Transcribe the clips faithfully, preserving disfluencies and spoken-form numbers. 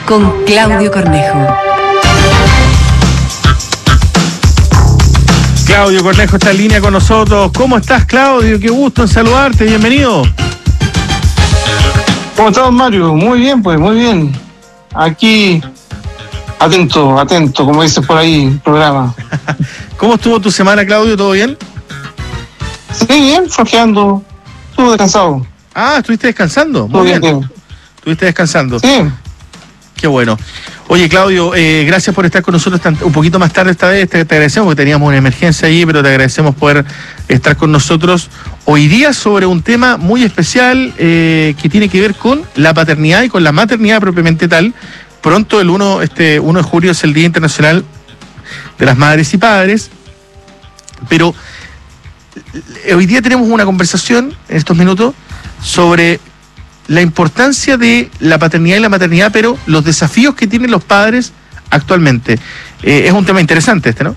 con Claudio Cornejo. Claudio Cornejo está en línea con nosotros. ¿Cómo estás, Claudio? Qué gusto en saludarte. Bienvenido. ¿Cómo estás, Mario? Muy bien, pues, muy bien. Aquí, atento, atento, como dice por ahí el programa. ¿Cómo estuvo tu semana, Claudio? ¿Todo bien? Sí, bien, flojeando. Estuve descansado. Ah, ¿estuviste descansando? Muy Todo bien. bien, bien. ¿Estuviste descansando? Sí. Qué bueno. Oye, Claudio, eh, gracias por estar con nosotros tan, un poquito más tarde esta vez. Te, te agradecemos porque teníamos una emergencia ahí, pero te agradecemos poder estar con nosotros hoy día sobre un tema muy especial eh, que tiene que ver con la paternidad y con la maternidad propiamente tal. Pronto, el uno, este, uno de julio, es el Día Internacional de las Madres y Padres, pero hoy día tenemos una conversación en estos minutos sobre la importancia de la paternidad y la maternidad, pero los desafíos que tienen los padres actualmente. Eh, es un tema interesante este, ¿no?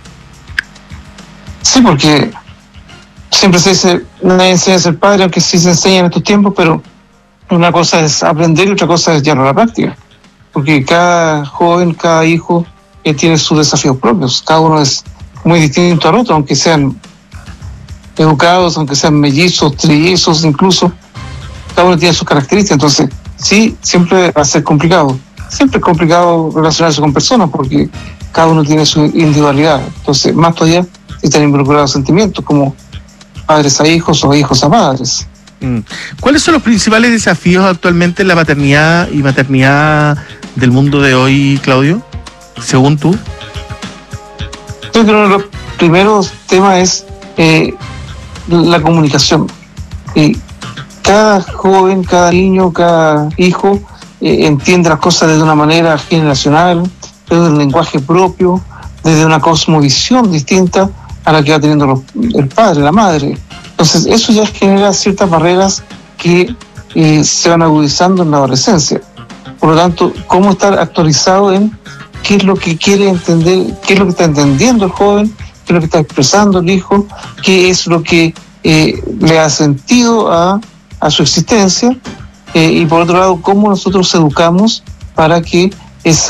Sí, porque siempre se dice, nadie enseña a ser padre, aunque sí se enseña en estos tiempos, pero una cosa es aprender y otra cosa es llevarlo a la práctica. Porque cada joven, cada hijo eh, tiene sus desafíos propios. Cada uno es muy distinto al otro, aunque sean educados, aunque sean mellizos, trillizos incluso. Cada uno tiene sus características, entonces sí, siempre va a ser complicado. Siempre es complicado relacionarse con personas porque cada uno tiene su individualidad. Entonces, más todavía si están involucrados sentimientos como padres a hijos o hijos a padres. ¿Cuáles son los principales desafíos actualmente en la paternidad y maternidad del mundo de hoy, Claudio, según tú? Yo creo que uno de los primeros temas es eh, la comunicación. Y cada joven, cada niño, cada hijo eh, entiende las cosas desde una manera generacional, desde un lenguaje propio, desde una cosmovisión distinta a la que va teniendo los, el padre, la madre. Entonces eso ya genera ciertas barreras que eh, se van agudizando en la adolescencia. Por lo tanto, cómo estar actualizado en qué es lo que quiere entender, qué es lo que está entendiendo el joven, qué es lo que está expresando el hijo, qué es lo que eh, le da sentido a a su existencia, eh, y por otro lado, cómo nosotros educamos para que esa